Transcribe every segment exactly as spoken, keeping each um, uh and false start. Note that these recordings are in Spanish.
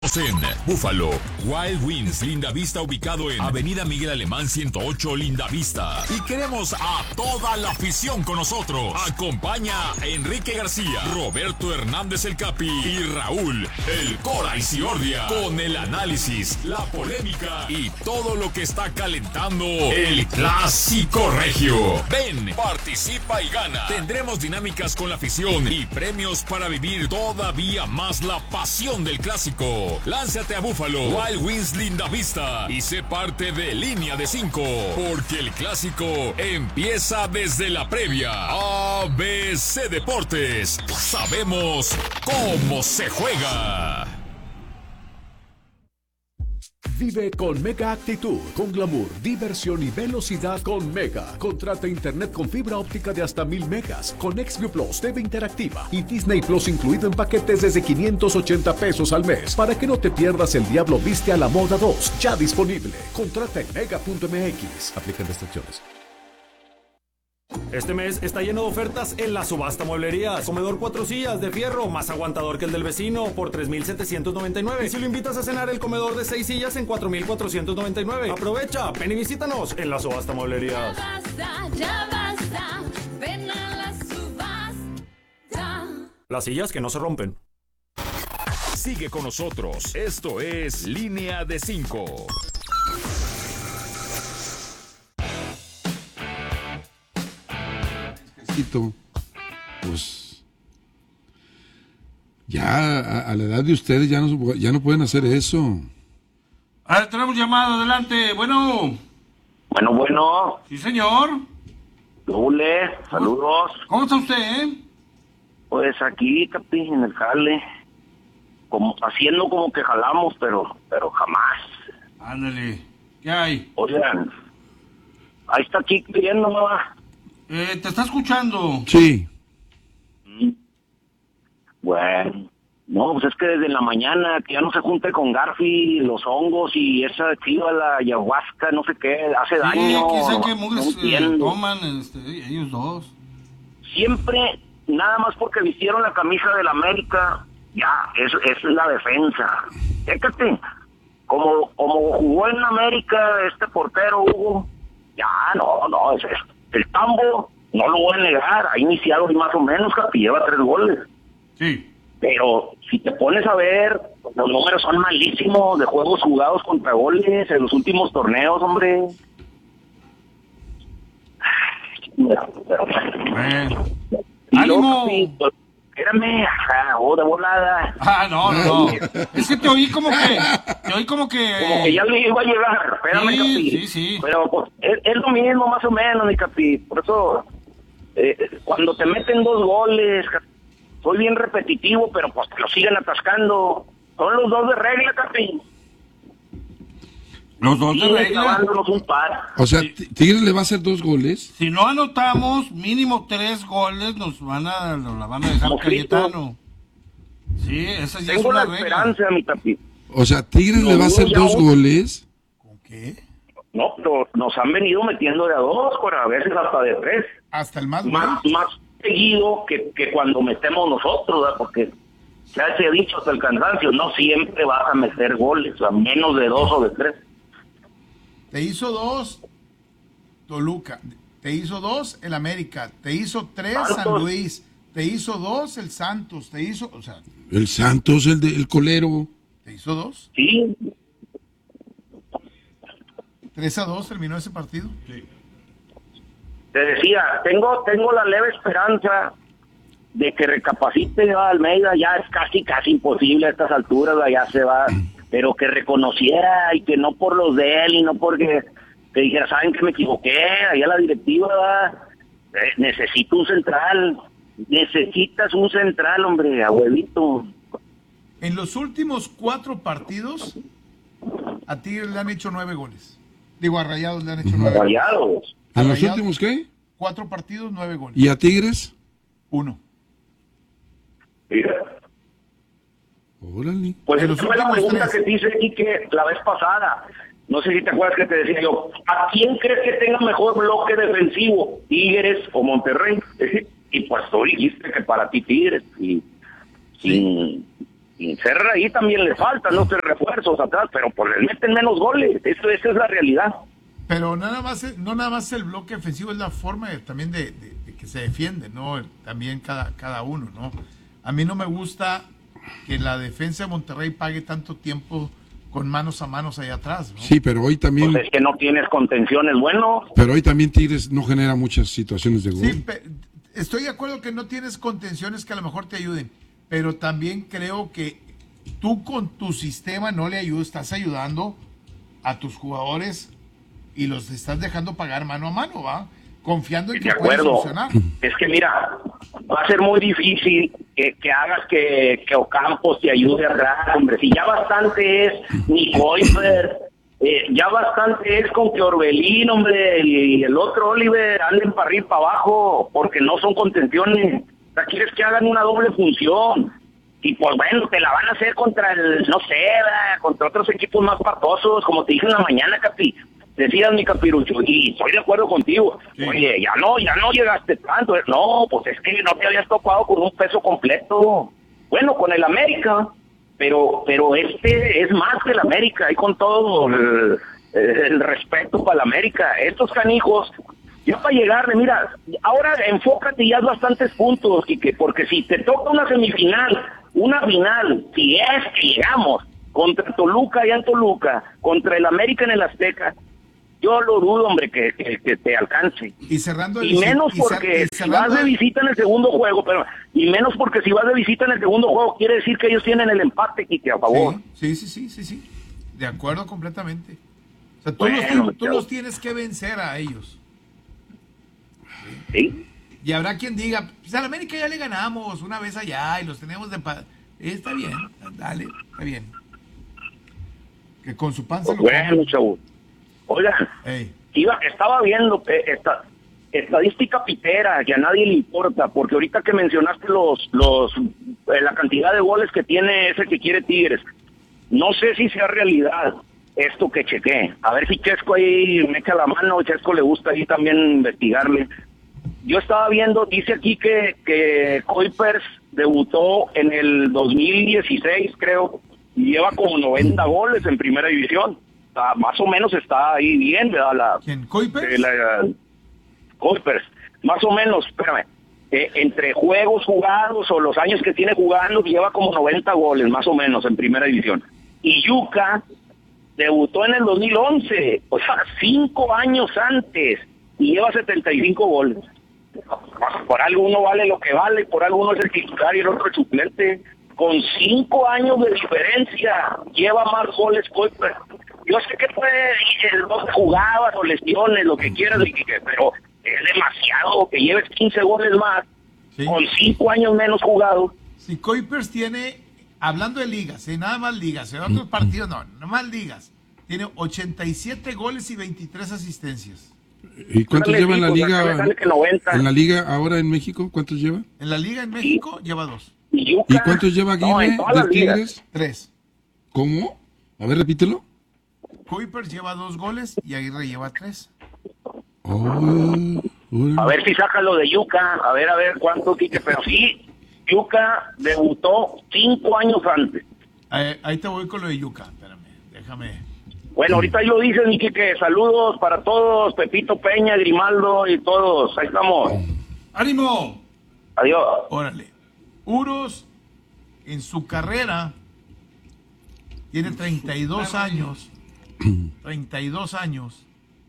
En Búfalo, Wild Wings Lindavista, ubicado en Avenida Miguel Alemán ciento ocho, Lindavista. Y queremos a toda la afición con nosotros. Acompaña a Enrique García, Roberto Hernández el Capi y Raúl el Cora Isiordia con el análisis, la polémica y todo lo que está calentando el Clásico Regio. Ven, participa y gana. Tendremos dinámicas con la afición y premios para vivir todavía más la pasión del Clásico. Lánzate a Búfalo, Wild Wings Lindavista y sé parte de Línea de cinco, porque el Clásico empieza desde la previa. A B C Deportes, sabemos cómo se juega. Vive con Mega Actitud, con glamour, diversión y velocidad con Mega. Contrata internet con fibra óptica de hasta mil megas, con XView Plus, T V interactiva y Disney Plus incluido en paquetes desde quinientos ochenta pesos al mes. Para que no te pierdas El Diablo Viste a la Moda dos, ya disponible. Contrata en mega punto m x. Aplican restricciones. Este mes está lleno de ofertas en la subasta mueblerías. Comedor cuatro sillas de fierro, más aguantador que el del vecino, por tres mil setecientos noventa y nueve. Y si lo invitas a cenar, el comedor de seis sillas en cuatro mil cuatrocientos noventa y nueve. Aprovecha, ven y visítanos en la subasta mueblerías. Ya basta, ya basta, ven a la subasta. Las sillas que no se rompen. Sigue con nosotros, esto es Línea de cinco. Pues ya a, a la edad de ustedes ya no, ya no pueden hacer eso. A ver, tenemos llamada, adelante. Bueno. Bueno, bueno. Sí, señor. Doble, saludos. ¿Cómo está usted, eh? Pues aquí, Capi, en el jale. Como, haciendo como que jalamos, pero pero jamás. Ándale. ¿Qué hay? Oigan, ahí está aquí pidiendo, mamá. Eh, ¿te está escuchando? Sí. Bueno, no, pues es que desde la mañana, que ya no se junte con Garfi, los hongos y esa chiva, la ayahuasca, no sé qué, hace Sí, daño. quién sabe no, qué mugres no eh, entiendo. toman este, ellos dos. Siempre, nada más porque vistieron la camisa del América, ya, es, es la defensa. Fíjate, como, como jugó en América este portero Hugo, ya, no, no, es esto. El Tambo, no lo voy a negar, ha iniciado más o menos, Capi, lleva tres goles. Sí. Pero si te pones a ver, los números son malísimos de juegos jugados contra goles en los últimos torneos, hombre. Pero, pero, Bueno. y ¡Ánimo! luego, Capi, pues, espérame, ajá, oh, de volada. Ah, no, no, no. Es que te oí como que... Te oí como que... Como que ya le iba a llegar, espérame, Sí, Capi. sí, sí. Pero pues, es, es lo mismo más o menos, mi Capi. Por eso, eh, cuando te meten dos goles, Capi, soy bien repetitivo, pero pues te lo siguen atascando. Son los dos de regla, Capi. Los dos de Siguen regla. clavándonos un par. O sea, Tigres le va a hacer dos goles. Si no anotamos mínimo tres goles, nos van a, nos la van a dejar Cayetano. Sí, esa ya Tengo es la una regla. esperanza, mi Capi. O sea, Tigres No, le va a hacer ya dos un- goles. ¿Con qué? No, pero nos han venido metiendo de a dos, a veces hasta de tres. Hasta el más Más, bueno. más seguido que, que cuando metemos nosotros, ¿verdad? Porque ya se ha dicho hasta el cansancio, no siempre vas a meter goles, a menos de dos o de tres. Te hizo dos Toluca, te hizo dos el América, te hizo tres Santos. San Luis, te hizo dos el Santos, te hizo, o sea, El Santos, el, de, el colero. te hizo dos. Sí, tres a dos terminó ese partido. te decía, tengo tengo la leve esperanza de que recapacite a Almeida, ya es casi casi imposible a estas alturas, ya se va, pero que reconociera y que no por los de él y no porque te dijera, saben que me equivoqué, allá la directiva, ¿verdad? Eh, necesito un central, necesitas un central, hombre, a huevito. En los últimos cuatro partidos, a Tigres le han hecho nueve goles. Digo, a Rayados le han hecho nueve goles. Rayados. ¿En los Rayados, últimos qué? Cuatro partidos, nueve goles. ¿Y a Tigres? Uno. Mira. Órale. Pues En esa los fue la últimos pregunta tres. que te hice aquí que la vez pasada. No sé si te acuerdas que te decía yo, ¿a quién crees que tenga mejor bloque defensivo? ¿Tigres o Monterrey? Y pues tú dijiste que para ti Tigres. Y sin, Incerra ahí también le faltan los tres refuerzos atrás, pero pues le meten menos goles. Eso, esa es la realidad. Pero nada más, es- no nada más el bloque ofensivo, es la forma de- también de, de- de que se defiende, ¿no? También cada, cada uno, ¿no? A mí no me gusta que la defensa de Monterrey pague tanto tiempo con manos a manos allá atrás, ¿no? Sí, pero hoy también, Pues es que no tienes contenciones buenos. pero hoy también Tigres no genera muchas situaciones de gol. Sí, pe- estoy de acuerdo que no tienes contenciones que a lo mejor te ayuden, pero también creo que tú con tu sistema no le ayudas, estás ayudando a tus jugadores y los estás dejando pagar mano a mano, ¿va? Confiando en De que puede acuerdo. solucionar. Es que mira, va a ser muy difícil que, que hagas que, que Ocampos te ayude atrás, hombre. Si ya bastante es ni Koifer, eh, ya bastante es con que Orbelín, hombre, y el otro Oliver anden para arriba y para abajo, porque no son contenciones. O sea, quieres que hagan una doble función. Y pues bueno, te la van a hacer contra el, no sé, ¿verdad? Contra otros equipos más patosos, como te dije en la mañana, Capi. Decías, mi Capirucho, y estoy de acuerdo contigo. Sí. Oye, ya no, ya no llegaste tanto. No, pues es que no te habías topado con un peso completo. Bueno, con el América, pero pero este es más que el América, y con todo el, el respeto para el América. Estos canijos, ya para llegarle, mira, ahora enfócate y haz bastantes puntos, Quique, porque si te toca una semifinal, una final, si es que llegamos, contra Toluca allá en Toluca, contra el América en el Azteca, yo lo dudo, hombre, que, que, que te alcance. Y cerrando el Y menos y cer- porque y si cerrando vas de el- visita en el segundo juego, pero y menos porque si vas de visita en el segundo juego, quiere decir que ellos tienen el empate, Quique, a favor. Sí, sí, sí, sí, sí. De acuerdo completamente. O sea, tú, Bueno, los, tienes- tú chao. los tienes que vencer a ellos. ¿Sí? Y habrá quien diga, pues a la América ya le ganamos una vez allá y los tenemos de... Pa está bien, dale, está bien. Que con su panza Pues lo bueno, coman. chavos. Oigan, Ey, iba, estaba viendo que esta estadística pitera que a nadie le importa, porque ahorita que mencionaste los los eh, la cantidad de goles que tiene ese que quiere Tigres, no sé si sea realidad esto que chequé. A ver si Chesco ahí me echa la mano, Chesco le gusta ahí también investigarle. Yo estaba viendo, dice aquí que, que Kuipers debutó en el dos mil dieciséis, creo, y lleva como noventa goles en primera división. O sea, más o menos está ahí bien, ¿verdad? La, ¿quién? ¿Kuipers? eh, la, Kuipers, más o menos, espérame, eh, entre juegos jugados o los años que tiene jugando, lleva como noventa goles, más o menos, en primera división. Y Yuka debutó en el dos mil once, o sea, cinco años antes, y lleva setenta y cinco goles. Por algo uno vale lo que vale, por algo uno es el titular y el otro el suplente. Con cinco años de diferencia, lleva más goles Kuipers. Yo sé que puede ir dos jugadas o lesiones, lo que quieras, y que- pero es demasiado que lleves quince goles más, Sí. con cinco años menos jugados. Si Kuipers tiene, hablando de ligas, ¿eh? Nada más ligas, en otros partidos no, nada más ligas, tiene ochenta y siete goles y veintitrés asistencias. ¿Y cuántos Dale, lleva en la sí, pues, acá me liga? sale que noventa. En la liga ahora en México, ¿cuántos lleva? En la liga en México lleva dos, Y, Yuka, ¿Y cuántos lleva no, Aguirre en todas de las ligas. Tigres? tres. ¿Cómo? A ver, repítelo. Kuipers lleva dos goles y Aguirre lleva tres. Oh, órale. A ver si saca lo de Yuka, a ver, a ver cuánto Quique, pero sí, Yuka debutó cinco años antes. Eh, ahí te voy con lo de Yuka, espérame, déjame. Bueno, ahorita ahí lo dices, mi Quique, saludos para todos, Pepito Peña, Grimaldo y todos, ahí estamos. ¡Ánimo! Adiós. Órale. Uros, en su carrera, tiene treinta y dos años. treinta y dos años.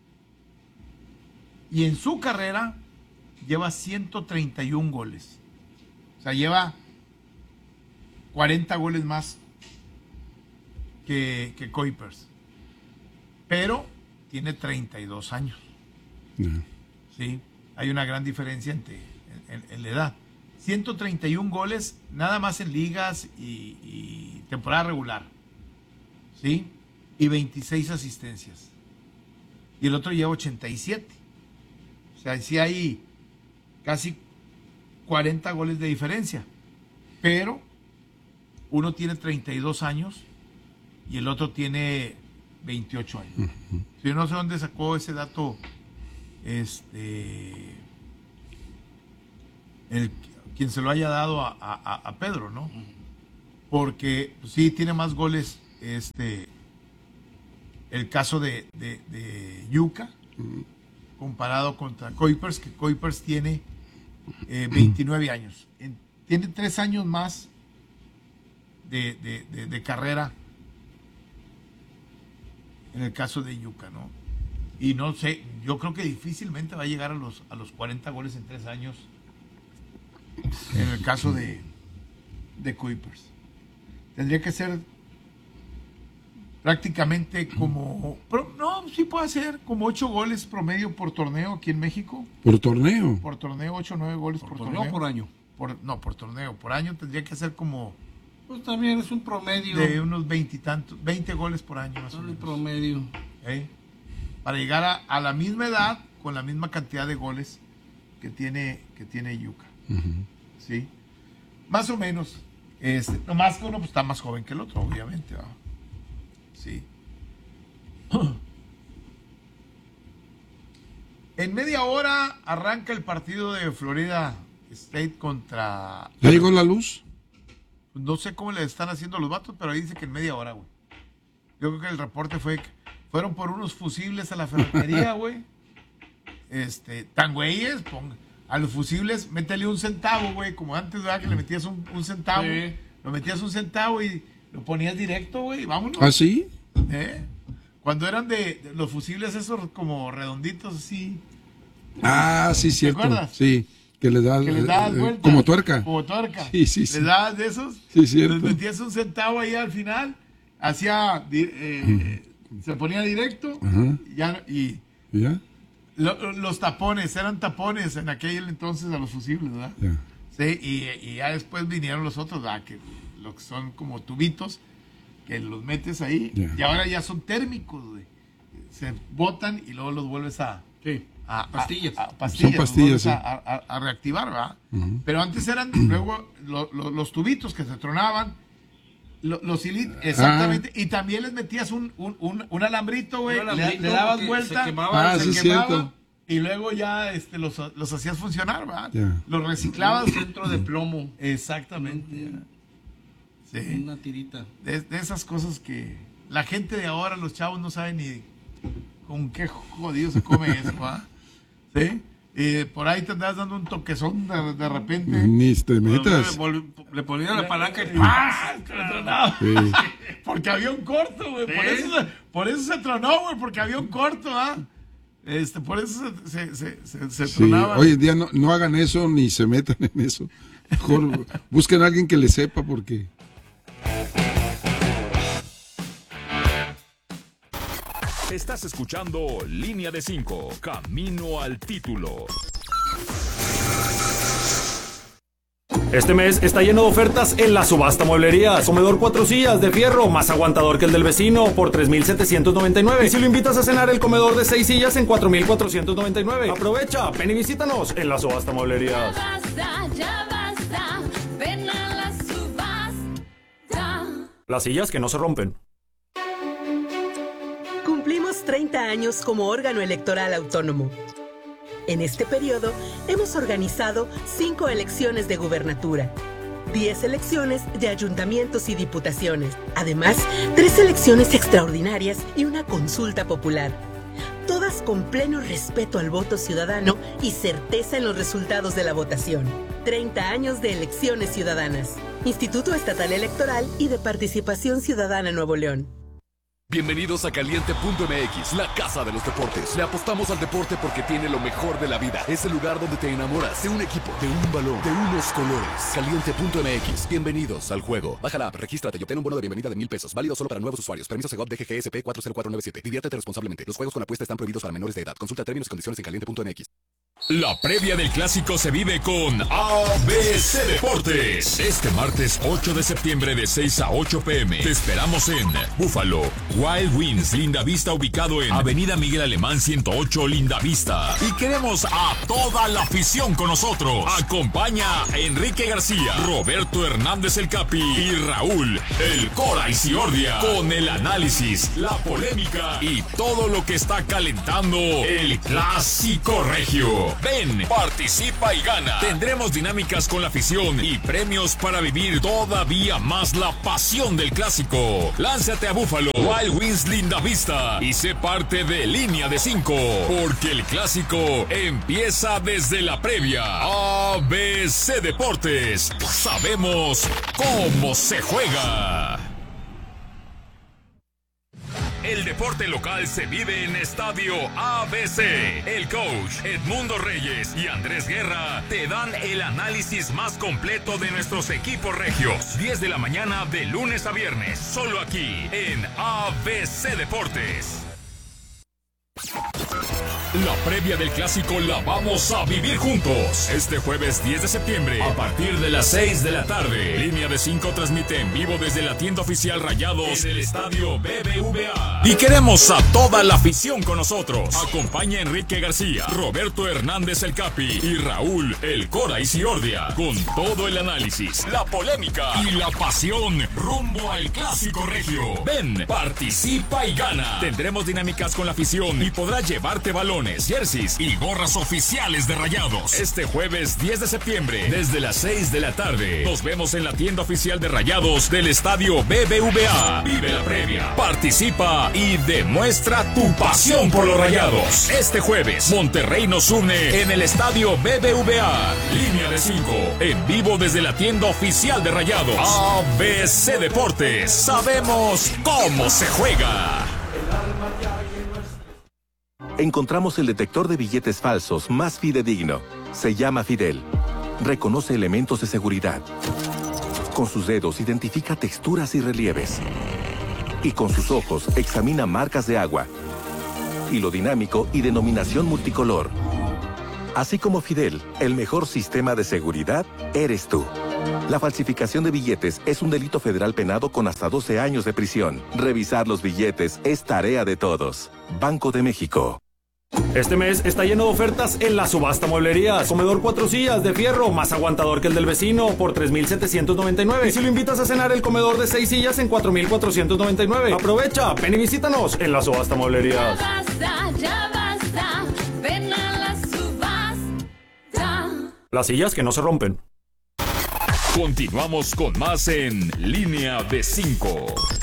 Y en su carrera lleva ciento treinta y un goles. O sea, lleva cuarenta goles más que, que Kuipers. Pero tiene treinta y dos años. Ya. ¿Sí? Hay una gran diferencia entre, en, en la edad. ciento treinta y un goles nada más en ligas y, y temporada regular. ¿Sí? Y veintiséis asistencias. Y el otro lleva ochenta y siete. O sea, sí hay casi cuarenta goles de diferencia. Pero uno tiene treinta y dos años y el otro tiene veintiocho años. Yo no sé dónde sacó ese dato este el, quien se lo haya dado a, a, a Pedro, ¿no? porque pues, sí tiene más goles este el caso de, de, de Yuca comparado contra Kuipers, que Kuipers tiene eh, veintinueve años. En, tiene tres años más de, de, de, de carrera en el caso de Yuca, ¿no? Y no sé, yo creo que difícilmente va a llegar a los, a los cuarenta goles en tres años en el caso de, de Kuipers. Tendría que ser prácticamente como, pero no, sí puede ser como ocho goles promedio por torneo aquí en México. ¿Por torneo? Por torneo, ocho o nueve goles por, ¿Por torneo. torneo o por año? Por, no, por torneo. Por año tendría que ser como Pues también es un promedio. de unos veintitantos, veinte goles por año más o Solo el menos. promedio. ¿Eh? Para llegar a, a la misma edad con la misma cantidad de goles que tiene, que tiene Yuca. Uh-huh. ¿Sí? Más o menos. Este, nomás que uno pues, está más joven que el otro, obviamente. ¿va? Sí. En media hora arranca el partido de Florida State contra... ¿Ya llegó la luz? No sé cómo le están haciendo los vatos, pero ahí dice que en media hora, güey. Yo creo que el reporte fue que fueron por unos fusibles a la ferretería, güey. Este, tan güeyes, ponga, a los fusibles, métele un centavo, güey, como antes, ¿verdad? Que le metías un, un centavo, Sí. lo metías un centavo y lo ponías directo, güey, vámonos. ¿Ah, sí? ¿Eh? Cuando eran de, de los fusibles esos como redonditos así, Ah, sí, cierto. acuerdas? Sí, que le das, que les dabas eh, vueltas. como tuerca. Como tuerca. Sí, sí, sí. Les dabas de esos. Sí, cierto. Les metías un centavo ahí al final, hacía, di- eh, se ponía directo, Ajá. y ya, y ¿Ya? lo- los tapones, eran tapones en aquel entonces a los fusibles, ¿verdad? Ya. Sí, y, y ya después vinieron los otros, ¿verdad? Que lo que son como tubitos, que los metes ahí, Ya. y ahora ya son térmicos, güey. Se botan y luego los vuelves a... Sí. a- a- Pastillas. a- pastillas, Son pastillas, los vuelves sí. a, a- a reactivar, ¿verdad? Ujú. Pero antes eran luego lo- lo- los tubitos que se tronaban, lo- los hilit- exactamente, y también les metías un, un, un, un alambrito, güey, Un le, alambrito le dabas que vuelta, se quemaba, Ah, se sí, es quemaba, cierto. y luego ya este, los, los hacías funcionar, ¿verdad? Ya. Los reciclabas. Un centro de plomo. Exactamente. ya. Sí. Una tirita. De, de esas cosas que la gente de ahora, los chavos, no saben ni con qué jodido se come eso, ¿va? ¿Sí? Y por ahí te andas dando un toquezón de, de repente. Ni te metas. Vol- vol- Le ponía la palanca y ¡Ah! Se tronaba. Sí. Porque había un corto, güey. Por, ¿Sí? eso se- por eso se tronó, güey. Porque había un corto, ¿ah? Este, por eso se, se, se, se, se Sí, tronaba. hoy en día no, no hagan eso ni se metan en eso. Mejor busquen a alguien que le sepa porque... Estás escuchando Línea de cinco, Camino al Título. Este mes está lleno de ofertas en la subasta mueblerías. Comedor cuatro sillas de fierro, más aguantador que el del vecino, por tres mil setecientos noventa y nueve. Y si lo invitas a cenar, el comedor de seis sillas en cuatro mil cuatrocientos noventa y nueve. Aprovecha, ven y visítanos en la subasta Ya mueblerías. basta, ya basta, ven a la subasta. Las sillas que no se rompen. Cumplimos treinta años como órgano electoral autónomo. En este periodo hemos organizado cinco elecciones de gubernatura, diez elecciones de ayuntamientos y diputaciones, además tres elecciones extraordinarias y una consulta popular. Todas con pleno respeto al voto ciudadano y certeza en los resultados de la votación. treinta años de elecciones ciudadanas. Instituto Estatal Electoral y de Participación Ciudadana Nuevo León. Bienvenidos a Caliente punto M X, la casa de los deportes. Le apostamos al deporte porque tiene lo mejor de la vida. Es el lugar donde te enamoras de un equipo, de un balón, de unos colores. Caliente punto M X, bienvenidos al juego. Baja la app, regístrate y obtén un bono de bienvenida de mil pesos. Válido solo para nuevos usuarios. Permiso Segov D G G S P cuatro cero cuatro nueve siete. Diviértete responsablemente. Los juegos con apuesta están prohibidos para menores de edad. Consulta términos y condiciones en Caliente punto M X. La previa del clásico se vive con A B C Deportes. Este martes ocho de septiembre de seis a ocho pm. Te esperamos en Búfalo, Wild Wings, Linda Vista, ubicado en Avenida Miguel Alemán ciento ocho, Linda Vista. Y queremos a toda la afición con nosotros. Acompaña a Enrique García, Roberto Hernández el Capi y Raúl el Cora y Ciordia. Con el análisis, la polémica y todo lo que está calentando el clásico regio. Ven, participa y gana. Tendremos dinámicas con la afición y premios para vivir todavía más la pasión del clásico. Lánzate a Búfalo Wild Wings Lindavista y sé parte de Línea de cinco, porque el clásico empieza desde la previa. A B C Deportes, sabemos cómo se juega. El deporte local se vive en Estadio A B C. El coach Edmundo Reyes y Andrés Guerra te dan el análisis más completo de nuestros equipos regios. diez de la mañana de lunes a viernes, solo aquí en A B C Deportes. La previa del clásico la vamos a vivir juntos. Este jueves diez de septiembre, a partir de las seis de la tarde. Línea de cinco transmite en vivo desde la tienda oficial Rayados en el estadio B B V A. Y queremos a toda la afición con nosotros. Acompaña a Enrique García, Roberto Hernández el Capi y Raúl el Cora Isiordia, con todo el análisis, la polémica y la pasión rumbo al clásico regio. Ven, participa y gana. Tendremos dinámicas con la afición y podrás llevarte balones, jerseys y gorras oficiales de Rayados. Este jueves diez de septiembre, desde las seis de la tarde. Nos vemos en la tienda oficial de Rayados del estadio B B V A. Vive la previa, participa y demuestra tu pasión por los Rayados. Este jueves, Monterrey nos une en el estadio B B V A. Línea de cinco, en vivo desde la tienda oficial de Rayados. A B C Deportes, sabemos cómo se juega. Encontramos el detector de billetes falsos más fidedigno. Se llama Fidel. Reconoce elementos de seguridad. Con sus dedos identifica texturas y relieves. Y con sus ojos examina marcas de agua, hilo dinámico y denominación multicolor. Así como Fidel, el mejor sistema de seguridad eres tú. La falsificación de billetes es un delito federal penado con hasta doce años de prisión. Revisar los billetes es tarea de todos. Banco de México. Este mes está lleno de ofertas en la subasta mueblerías. Comedor cuatro sillas de fierro, más aguantador que el del vecino, por tres mil setecientos noventa y nueve. Y si lo invitas a cenar, el comedor de seis sillas en cuatro mil cuatrocientos noventa y nueve. Aprovecha, ven y visítanos en la subasta mueblerías. Ya basta, ya basta, ven a la subasta. Las sillas que no se rompen. Continuamos con más en Línea de cinco.